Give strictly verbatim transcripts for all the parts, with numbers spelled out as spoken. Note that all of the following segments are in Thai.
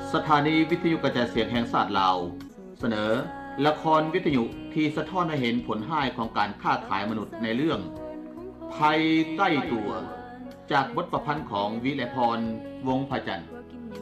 สถานีวิทยุกระจายเสียงแห่งชาติลาวเสนอละครวิทยุที่สะท้อนให้เห็นผลร้ายของการค้าขายมนุษย์ในเรื่องภัยใกล้ตัวจากบทประพันธ์ของวิไลพรวงศ์พจันทร์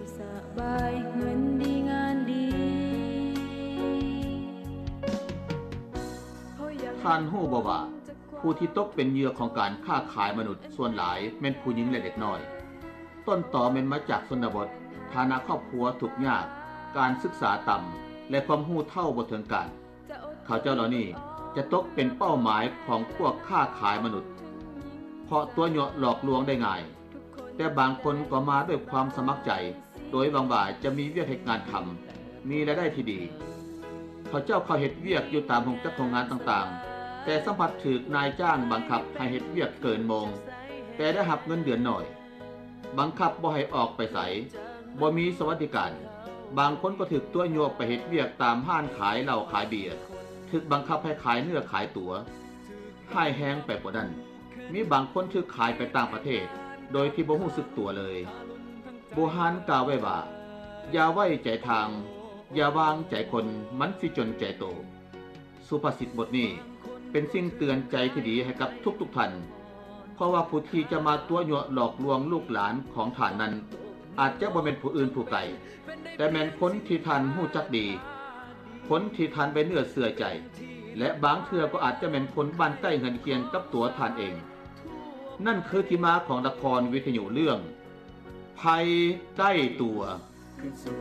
ท่านฮู้บ่ว่าผู้ที่ตกเป็นเหยื่อของการค้าขายมนุษย์ส่วนหลายแม่นผู้หญิงและเด็กน้อยต้นตอแม่นมาจากชนบทฐานะครอบครัวทุกข์ยากการศึกษาต่ำและความรู้เท่าบ่ถึงการเขาเจ้าเหล่านี้จะตกเป็นเป้าหมายของพวกค้าขายมนุษย์เพราะตัวเหยาะหลอกลวงได้ง่ายแต่บางคนก็มาด้วยความสมัครใจโดยหวังว่าจะมีเวียกให้งานทำมีรายได้ที่ดีเขาเจ้าเขาเฮ็ดเวียกอยู่ตามโรงจักรโรงงานต่างๆแต่สัมผัสถูกนายจ้างบังคับให้เฮ็ดเวียกเกินโมงแต่ได้รับเงินเดือนน้อยบังคับบ่ให้ออกไปไสบ่มีสวัสดิการบางคนก็ถูกตัวโยกไปเฮ็ดเวียกตามห้านขายเหล้าขายเบียร์ถูกบังคับให้ขายเนื้อขายตั๋วให้แฮงไปกว่านั้นมีบางคนถูกขายไปต่างประเทศโดยที่บ่รู้สึกตัวเลยโบราณกล่าวไว้ว่าอย่าไว้ใจทางอย่าวางใจคนมันสิจนใจโตสุภาษิตบทนี้เป็นสิ่งเตือนใจที่ดีให้กับทุกๆท่านเพราะว่าผู้ที่จะมาตัวโยหลอกลวงลูกหลานของท่านนั้นอาจจะบ่แม่นผู้อื่นผู้ไกลแต่แม่นคนที่ท่านรู้จักดีคนที่ท่านไปเนื้อเสื่อใจและบางเทื่อก็อาจจะเป็นคนบ้านใกล้เฮือนเคียงกับตัวท่านเองนั่นคือที่มาของละครวิทยุเรื่องภัยใกล้ตัว